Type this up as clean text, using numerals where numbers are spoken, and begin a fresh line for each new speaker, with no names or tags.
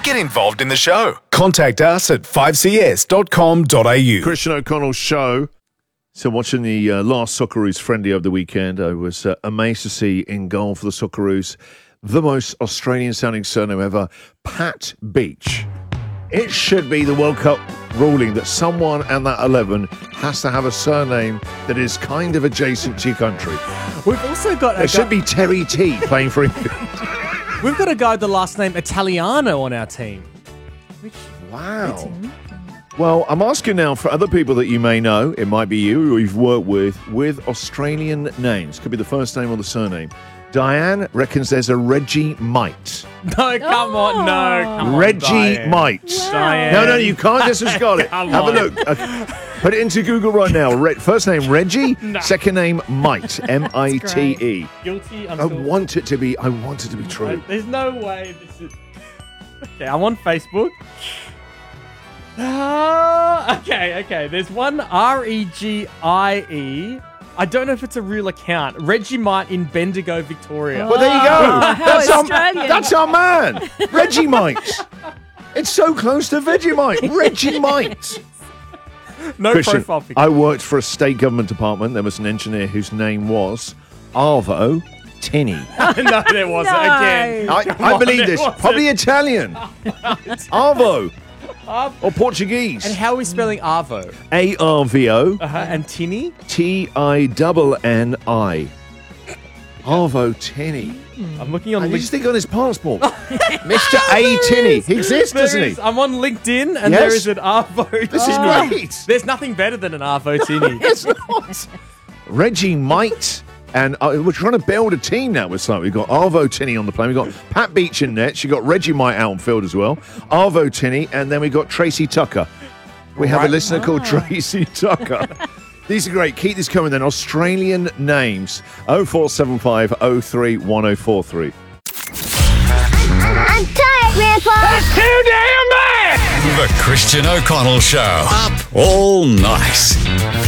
get involved in the show.
Contact us at 5cs.com.au.
Christian O'Connell Show. So watching the last Socceroos friendly over the weekend, I was amazed to see in goal for the Socceroos the most Australian-sounding surname ever, Pat Beach. It should be the World Cup ruling that someone and that 11 has to have a surname that is kind of adjacent to your country.
We've also got
There should be Terry T playing for England.
We've got a guy with the last name Italiano on our team.
Wow. Well, I'm asking now for other people that you may know, it might be you or you've worked with Australian names. Could be the first name or the surname. Diane reckons there's a Reggie Might.
No, come on. No, come on,
Reggie
Diane.
Might.
Diane.
No, you can't just have got it.
Come
Have a
on.
look. Put it into Google right now. First name Reggie, second name Might. M-I-T-E.
Guilty
I
until...
want it to be true.
There's no way this is... Okay, I'm on Facebook. Okay. There's one R-E-G-I-E. I don't know if it's a real account. Reggie Might in Bendigo, Victoria.
Well, there you go.
how Australian.
That's our man. Reggie Might. It's so close to Vegemite. Reggie Might.
No
Christian,
profile picture.
I worked for a state government department. There was an engineer whose name was Arvo Tinny.
No, there wasn't.
No.
Again.
I believe
there
this.
wasn't.
Probably Italian. Arvo. Or Portuguese.
And how are we spelling Arvo?
A-R-V-O.
And Tinny?
T-I-N-N-I. Arvo Tinny.
I'm looking on
I just
LinkedIn.
think on his passport. Mr. A. Tinny. He exists, doesn't he?
I'm on LinkedIn and
Yes.
there is an Arvo.
This is
Tinny.
great.
There's nothing better than an Arvo Tinny.
It's not. Reggie Might. And we're trying to build a team now with something. We've got Arvo Tinny on the plane. We've got Pat Beach in net. You've got Reggie Might out on field as well. Arvo Tinny. And then we've got Tracy Tucker. We have a listener called Tracy Tucker. These are great. Keep this coming then. Australian names. 0475 03 1043.
I'm tired, Grandpa.
That's too damn bad! The Christian O'Connell Show. Up all night.